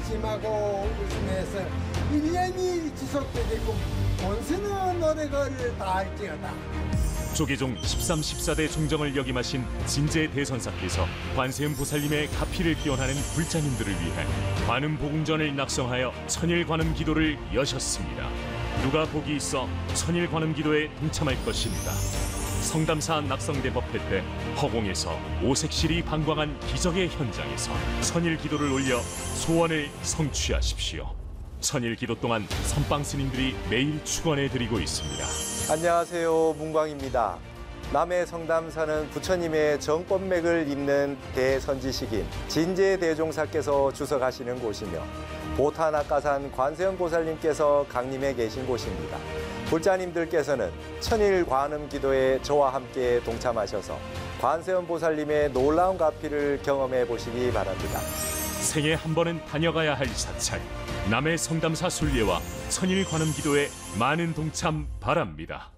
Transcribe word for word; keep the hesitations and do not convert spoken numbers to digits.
심하고 웃으면서 일 년이 지속되게끔 본스는 노력을 다할지어다. 조계종 십삼, 십사 대 종정을 역임하신 진제 대선사께서 관세음 보살님의 가피를 기원하는 불자님들을 위해 관음복웅전을 낙성하여 천일관음 기도를 여셨습니다. 누가 복이 있어 천일관음 기도에 동참할 것입니다. 성담사 낙성대 법회 때 허공에서 오색실이 방광한 기적의 현장에서 천일 기도를 올려 소원을 성취하십시오. 천일 기도 동안 선방 스님들이 매일 축원해 드리고 있습니다. 안녕하세요, 문광입니다. 남해 성담사는 부처님의 정법맥을 잇는 대선지식인 진제대종사께서 주석하시는 곳이며 보타낙가산 관세음보살님께서 강림해 계신 곳입니다. 불자님들께서는 천일 관음 기도에 저와 함께 동참하셔서 관세음보살님의 놀라운 가피를 경험해 보시기 바랍니다. 생애 한 번은 다녀가야 할 사찰 남해 성담사 순례와 천일 관음 기도에 많은 동참 바랍니다.